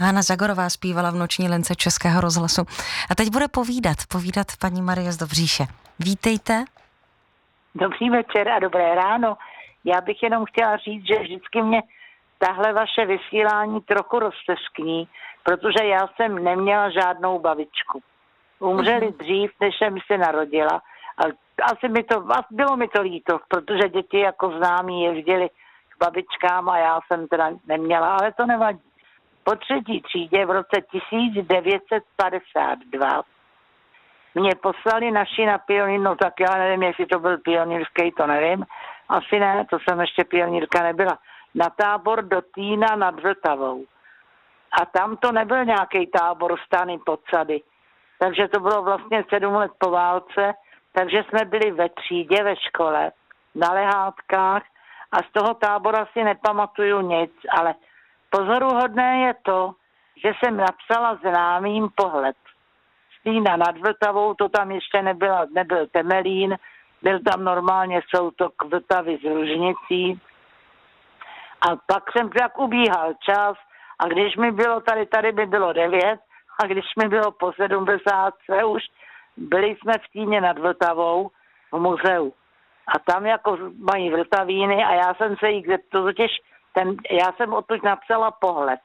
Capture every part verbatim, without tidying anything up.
Hana Zagorová zpívala v noční lince Českého rozhlasu. A teď bude povídat, povídat paní Marie z Dobříše. Vítejte. Dobrý večer a dobré ráno. Já bych jenom chtěla říct, že vždycky mě tahle vaše vysílání trochu rozteskní, protože já jsem neměla žádnou babičku. Umřeli uh-huh. dřív, než jsem se narodila. A asi mi to, bylo mi to líto, protože děti jako známí jezdili k babičkám a já jsem teda neměla, ale to nevadí. Po třetí třídě v roce tisíc devět set padesát dva mě poslali naši na pionýr, no tak já nevím, jestli to byl pionýrský, to nevím. Asi ne, to jsem ještě pionýrka nebyla. Na tábor do Týna nad Vltavou. A tam to nebyl nějaký tábor Stany pod Sady. Takže to bylo vlastně sedm let po válce, takže jsme byli ve třídě, ve škole, na lehátkách a z toho tábora si nepamatuju nic, ale pozoruhodné je to, že jsem napsala známým pohled. Týna nad Vltavou, to tam ještě nebyla, nebyl Temelín, byl tam normálně soutok Vltavy s Lužnicí. A pak jsem tak ubíhal čas a když mi bylo tady, tady by bylo devět a když mi bylo po sedmdesát už, byli jsme v Týně nad Vltavou v muzeu. A tam jako mají Vltavíny a já jsem se jich zeptal, totiž ten, já jsem odtud napsala pohled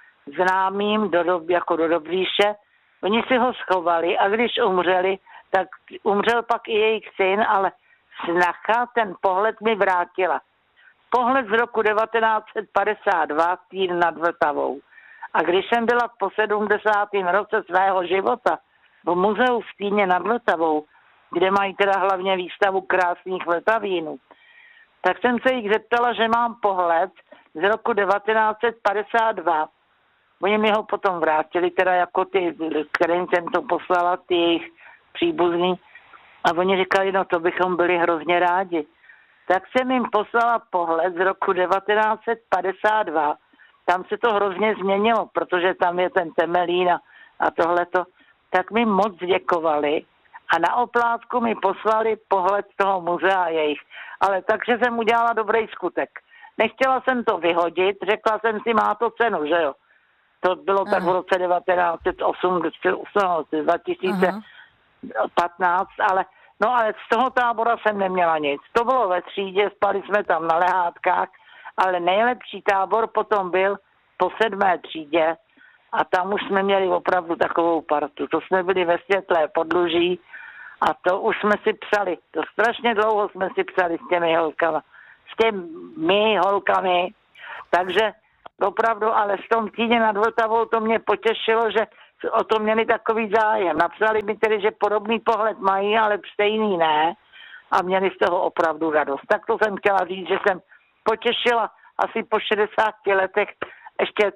známým do, do, jako do Dobříše. Oni si ho schovali a když umřeli, tak umřel pak i jejich syn, ale snacha ten pohled mi vrátila. Pohled z roku devatenáct set padesát dva, Týn nad Vltavou. A když jsem byla po sedmdesátém roce svého života v muzeu v Týně nad Vltavou, kde mají teda hlavně výstavu krásných Vltavínů, tak jsem se jich zeptala, že mám pohled z roku devatenáct set padesát dva. Oni mi ho potom vrátili, teda jako ty, kterým jsem to poslala, ty jejich příbuzní. A oni říkali, no to bychom byli hrozně rádi. Tak jsem jim poslala pohled z roku devatenáct set padesát dva. Tam se to hrozně změnilo, protože tam je ten Temelín a, a tohleto. Tak mi moc děkovali a na oplátku mi poslali pohled z toho muzea jejich. Ale takže jsem udělala dobrý skutek. Nechtěla jsem to vyhodit, řekla jsem si, má to cenu, že jo. To bylo tak v roce devatenáct set osmdesát, dva tisíce patnáct, ale, no ale z toho tábora jsem neměla nic. To bylo ve třídě, spali jsme tam na lehátkách, ale nejlepší tábor potom byl po sedmé třídě a tam už jsme měli opravdu takovou partu. To jsme byli ve Světlé Podluží a to už jsme si psali. To strašně dlouho jsme si psali s těmi holkama. S těmi holkami. Takže opravdu, ale v tom Týně nad Vltavou to mě potěšilo, že o to měli takový zájem. Napsali mi tedy, že podobný pohled mají, ale stejný ne. A měli z toho opravdu radost. Tak to jsem chtěla říct, že jsem potěšila asi po šedesáti letech ještě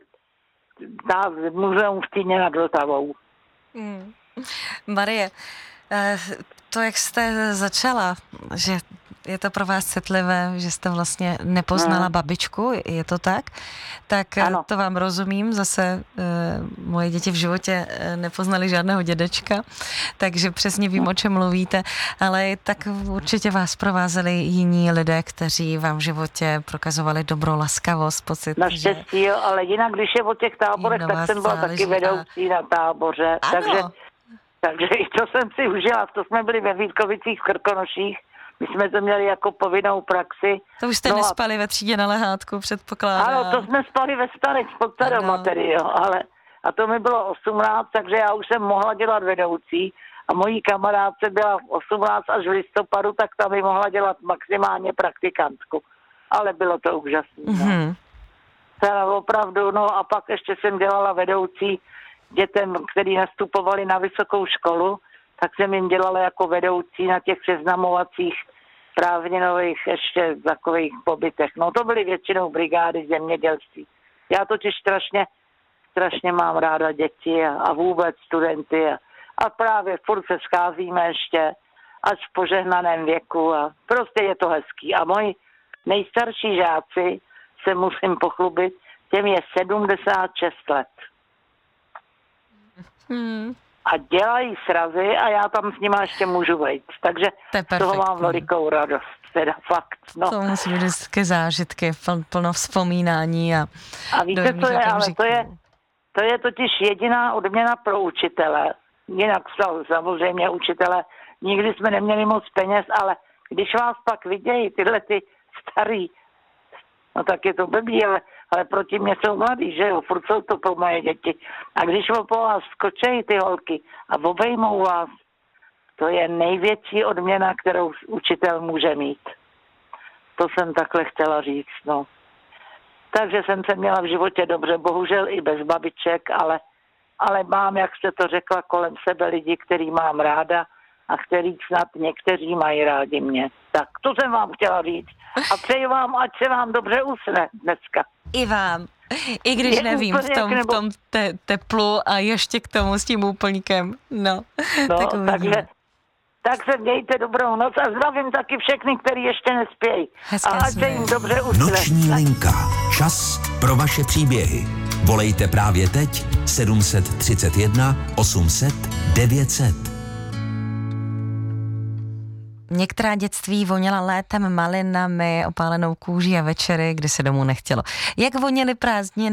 na muzeum v Týně nad Vltavou. Hmm. Marie, to, jak jste začala, že je to pro vás citlivé, že jste vlastně nepoznala hmm. babičku, je to tak? Tak ano. To vám rozumím, zase e, moje děti v životě nepoznali žádného dědečka, takže přesně vím, o čem mluvíte, ale tak určitě vás provázeli jiní lidé, kteří vám v životě prokazovali dobrou laskavost, pocit, naštěstí, že... jo, ale jinak, když je o těch táborech, tak jsem byla taky vedoucí a... na táboře, ano. takže takže i to jsem si užila, to jsme byli ve Vítkovicích v Krkonoších, my jsme to měli jako povinnou praxi. To už jste no nespali a... ve třídě na lehátku, předpokládám. Ano, to jsme spali ve Stanec pod Staromatery, jo, ale a to mi bylo osmnáct, takže já už jsem mohla dělat vedoucí a mojí kamarádce byla v osmnáct až v listopadu, tak tam mi mohla dělat maximálně praktikantku. Ale bylo to úžasné. Mm-hmm. No. Teda opravdu, no a pak ještě jsem dělala vedoucí dětem, který nastupovali na vysokou školu, tak jsem jim dělala jako vedoucí na těch seznamovacích prázdninových ještě takových pobytech. No to byly většinou brigády zemědělství. Já totiž strašně, strašně mám ráda děti a, a vůbec studenty a, a právě furt se scházíme ještě až v požehnaném věku a prostě je to hezký. A moji nejstarší žáci, se musím pochlubit, těm je sedmdesát šest let. Hmm. A dělají srazy a já tam s nima ještě můžu vejít. Takže z toho mám velikou radost. Teda fakt. No. To musí být vždycky zážitky, plno vzpomínání. A, a víte, co je, ale to je, To je totiž jediná odměna pro učitele. Jinak samozřejmě učitele, nikdy jsme neměli moc peněz, ale když vás pak vidějí tyhle ty starý, no tak je to blbý, ale, ale proti mě jsou mladý, že jo, furt jsou to pro moje děti. A když po vás skočejí ty holky a obejmou vás, to je největší odměna, kterou učitel může mít. To jsem takhle chtěla říct, no. Takže jsem se měla v životě dobře, bohužel i bez babiček, ale, ale mám, jak jste to řekla, kolem sebe lidi, který mám ráda a který snad někteří mají rádi mě. Tak, to jsem vám chtěla říct. A přeji vám, ať se vám dobře usne dneska. I vám. I když je nevím, v tom, nebo... v tom te, teplu a ještě k tomu s tím úplníkem. No, no tak takže, tak se mějte dobrou noc a zdravím taky všechny, kteří ještě nespějí. Hezké a ať se jim dobře usne. Noční linka. Čas pro vaše příběhy. Volejte právě teď sedm set třicet jedna osm set devět set. Některá dětství voněla létem, malinami, opálenou kůží a večery, kdy se domů nechtělo. Jak voněly prázdniny